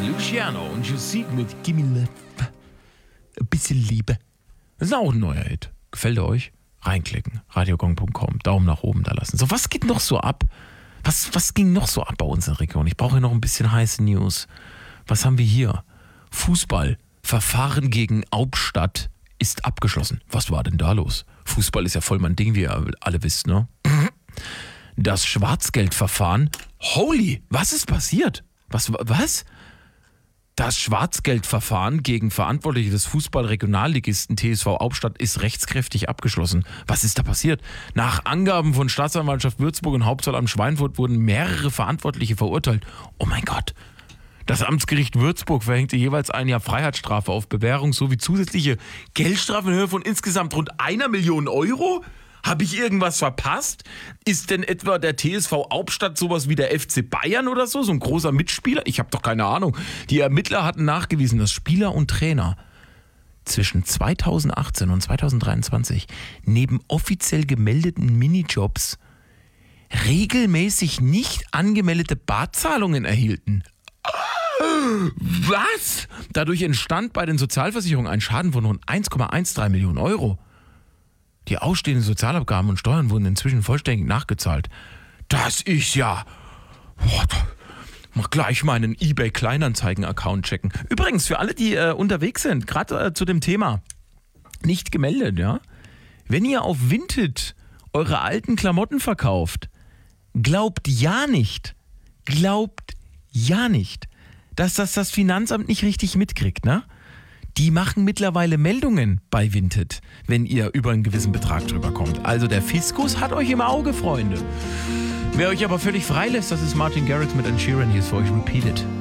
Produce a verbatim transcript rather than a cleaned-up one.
Luciano und Jusik mit Gimme Love. Ein bisschen Liebe. Das ist auch ein neuer Hit. Gefällt er euch? Reinklicken. radiogong punkt com. Daumen nach oben da lassen. So, was geht noch so ab? Was, was ging noch so ab bei uns in der Region? Ich brauche hier noch ein bisschen heiße News. Was haben wir hier? Fußball. Verfahren gegen Hauptstadt ist abgeschlossen. Was war denn da los? Fußball ist ja voll mein Ding, wie ihr alle wisst, ne? Das Schwarzgeldverfahren. Holy, was ist passiert? Was? Was? Das Schwarzgeldverfahren gegen Verantwortliche des Fußball-Regionalligisten T S V Hauptstadt ist rechtskräftig abgeschlossen. Was ist da passiert? Nach Angaben von Staatsanwaltschaft Würzburg und Hauptzollamt Schweinfurt wurden mehrere Verantwortliche verurteilt. Oh mein Gott. Das Amtsgericht Würzburg verhängte jeweils ein Jahr Freiheitsstrafe auf Bewährung sowie zusätzliche Geldstrafen in Höhe von insgesamt rund einer Million Euro? Habe ich irgendwas verpasst? Ist denn etwa der T S V Hauptstadt sowas wie der F C Bayern oder so? So ein großer Mitspieler? Ich habe doch keine Ahnung. Die Ermittler hatten nachgewiesen, dass Spieler und Trainer zwischen zweitausendachtzehn und zweitausenddreiundzwanzig neben offiziell gemeldeten Minijobs regelmäßig nicht angemeldete Barzahlungen erhielten. Was? Dadurch entstand bei den Sozialversicherungen ein Schaden von rund eins Komma dreizehn Millionen Euro. Die ausstehenden Sozialabgaben und Steuern wurden inzwischen vollständig nachgezahlt. Das ist ja... Boah, mach gleich meinen eBay-Kleinanzeigen-Account checken. Übrigens, für alle, die äh, unterwegs sind, gerade äh, zu dem Thema, nicht gemeldet, ja? Wenn ihr auf Vinted eure alten Klamotten verkauft, glaubt ja nicht, glaubt ja nicht, dass das das Finanzamt nicht richtig mitkriegt, ne? Die machen mittlerweile Meldungen bei Vinted, wenn ihr über einen gewissen Betrag drüber kommt. Also der Fiskus hat euch im Auge, Freunde. Wer euch aber völlig frei lässt, das ist Martin Garrix mit Ed Sheeran. Hier ist für euch Repeat It.